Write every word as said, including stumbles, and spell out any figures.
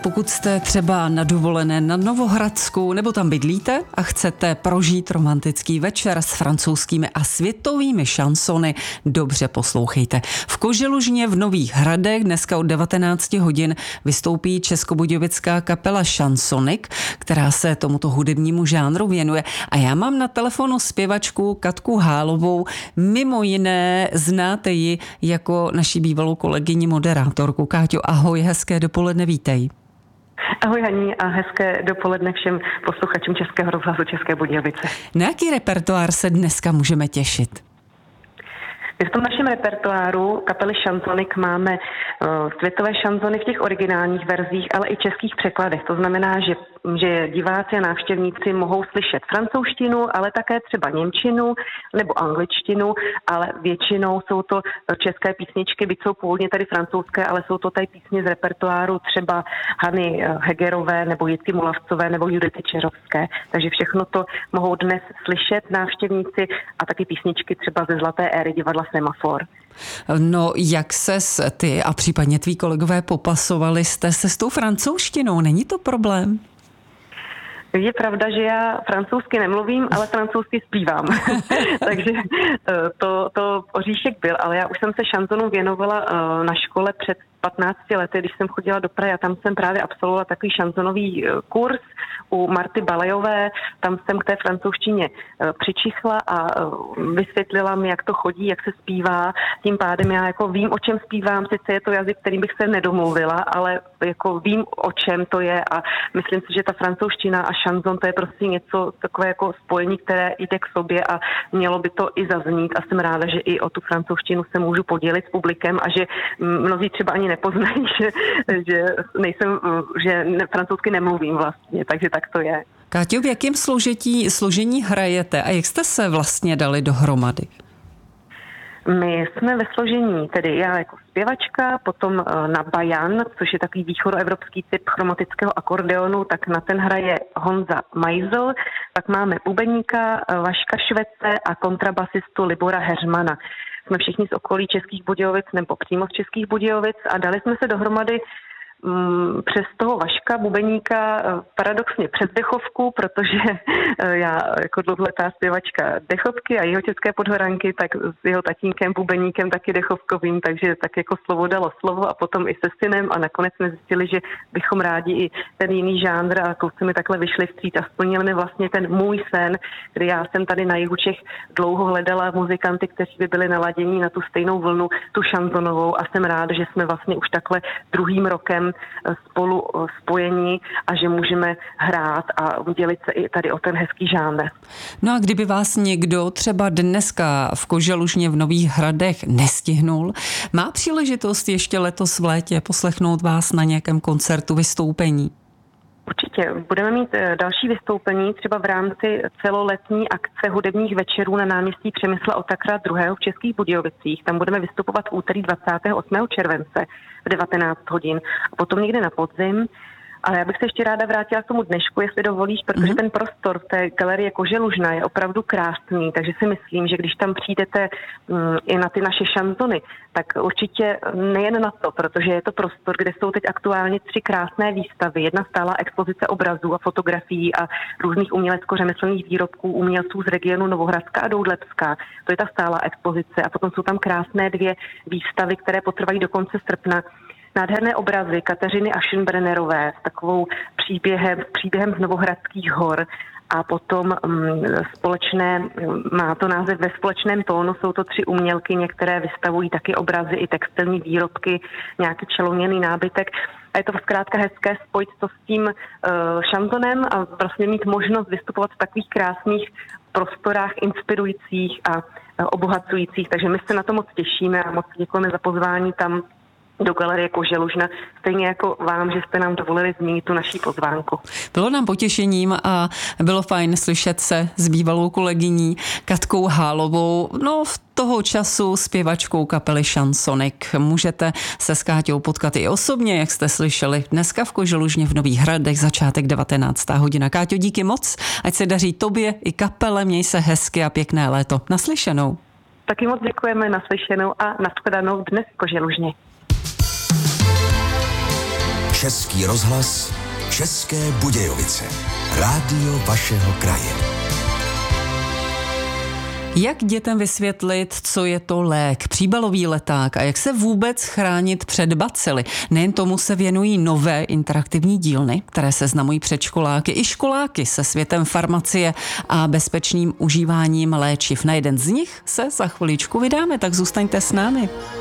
Pokud jste třeba na dovolené na Novohradsku nebo tam bydlíte a chcete prožít romantický večer s francouzskými a světovými šansony, dobře poslouchejte. V Koželužně v Nových Hradech dneska od devatenáct hodin vystoupí českobudějovická kapela Šansonik, která se tomuto hudebnímu žánru věnuje. A já mám na telefonu zpěvačku Katku Hálovou. Mimo jiné znáte ji jako naši bývalou kolegyni moderátorku. Káťo, ahoj, hezké dopoledne, vítej. Ahoj Haní a hezké dopoledne všem posluchačům Českého rozhlasu České Budějovice. Na jaký repertoár se dneska můžeme těšit? V tom našem repertoáru kapely Šansonik máme uh, světové šanzony v těch originálních verzích, ale i českých překladech. To znamená, že, že diváci a návštěvníci mohou slyšet francouzštinu, ale také třeba němčinu nebo angličtinu, ale většinou jsou to české písničky, byť jsou původně tady francouzské, ale jsou to tady písně z repertoáru třeba Hany Hegerové nebo Jitky Molavcové nebo Judity Čerovské. Takže všechno to mohou dnes slyšet návštěvníci a taky písničky třeba ze zlaté éry divadla Semafor. No, jak ses ty a případně tví kolegové popasovali jste se s tou francouzštinou? Není to problém? Je pravda, že já francouzsky nemluvím, ale francouzsky zpívám. Takže to, to oříšek byl, ale já už jsem se šanzonu věnovala na škole před patnácti lety, když jsem chodila do Prahy a tam jsem právě absolvovala takový šanzonový kurz u Marty Balejové. Tam jsem k té francouzštině přičichla a vysvětlila mi, jak to chodí, jak se zpívá. Tím pádem já jako vím, o čem zpívám, sice je to jazyk, kterým bych se nedomluvila, ale jako vím, o čem to je a myslím si, že ta francouzština a šanzon to je prostě něco takové jako spojení, které jde k sobě a mělo by to i zaznít a jsem ráda, že i o tu francouzštinu se můžu podělit s publikem a že mnozí třeba ani nepoznají, že, že nejsem, že ne, francouzsky nemluvím vlastně, takže tak to je. Káťo, v jakém složití, složení hrajete a jak jste se vlastně dali dohromady? My jsme ve složení, tedy já jako zpěvačka, potom na bajan, což je takový východoevropský typ chromatického akordeonu, tak na ten hraje Honza Majzl, pak máme bubeníka Vaška Švece a kontrabasistu Libora Heřmana. Jsme všichni z okolí Českých Budějovic nebo přímo z Českých Budějovic a dali jsme se dohromady mm, přes toho Vaška, bubeníka, paradoxně přes dechovku, protože já jako dlouholetá zpěvačka dechovky a jeho české podhoranky, tak s jeho tatínkem, bubeníkem taky dechovkovým, takže tak jako slovo dalo slovo a potom i se synem a nakonec jsme zjistili, že bychom rádi i ten jiný žánr a kluci mi takhle vyšli vstříc a splnili mi vlastně ten můj sen, kdy já jsem tady na jihu Čech dlouho hledala muzikanty, kteří by byli naladění na tu stejnou vlnu, tu šanzonovou a jsem ráda, že jsme vlastně už takhle druhým rokem spolu spojení a že můžeme hrát a dělit se i tady o ten hezký žánr. No a kdyby vás někdo třeba dneska v Koželužně v Nových Hradech nestihnul, má příležitost ještě letos v létě poslechnout vás na nějakém koncertu, vystoupení? Určitě. Budeme mít další vystoupení třeba v rámci celoletní akce hudebních večerů na náměstí Přemysla Otakara druhého. v Českých Budějovicích. Tam budeme vystupovat v úterý dvacátého osmého července v devatenáct hodin a potom někde na podzim. Ale já bych se ještě ráda vrátila k tomu dnešku, jestli dovolíš, protože mm-hmm. ten prostor v té galerie Koželužna je opravdu krásný, takže si myslím, že když tam přijdete mm, i na ty naše šanzony, tak určitě nejen na to, protože je to prostor, kde jsou teď aktuálně tři krásné výstavy. Jedna stálá expozice obrazů a fotografií a různých umělecko-řemeslných výrobků umělců z regionu Novohradska a Doudlebska. To je ta stálá expozice a potom jsou tam krásné dvě výstavy, které potrvají do konce srpna. Nádherné obrazy Kateřiny Aschenbrennerové s takovou příběhem, příběhem z Novohradských hor a potom um, společné, má to název Ve společném tónu, jsou to tři umělky, některé vystavují taky obrazy i textilní výrobky, nějaký čelouněný nábytek. A je to zkrátka hezké spojit to s tím uh, šanzonem a vlastně mít možnost vystupovat v takových krásných prostorách inspirujících a uh, obohacujících. Takže my se na to moc těšíme a moc děkujeme za pozvání tam do galerie Koželužna, stejně jako vám, že jste nám dovolili zmínit tu naší pozvánku. Bylo nám potěšením a bylo fajn slyšet se s bývalou kolegyní Katkou Hálovou, no v toho času zpěvačkou kapely Šansonik. Můžete se s Káťou potkat i osobně, jak jste slyšeli, dneska v Koželužně v Nových Hradech, začátek devatenáctá hodina. Káťo, díky moc, ať se daří tobě i kapele, měj se hezky a pěkné léto. Naslyšenou. Taky moc děkujeme, naslyšenou a nashledanou dnes v Koželužně. Český rozhlas, České Budějovice. Rádio vašeho kraje. Jak dětem vysvětlit, co je to lék, příbalový leták a jak se vůbec chránit před bacily? Nejen tomu se věnují nové interaktivní dílny, které seznamují předškoláky i školáky se světem farmacie a bezpečným užíváním léčiv. Na jeden z nich se za chviličku vydáme, tak zůstaňte s námi.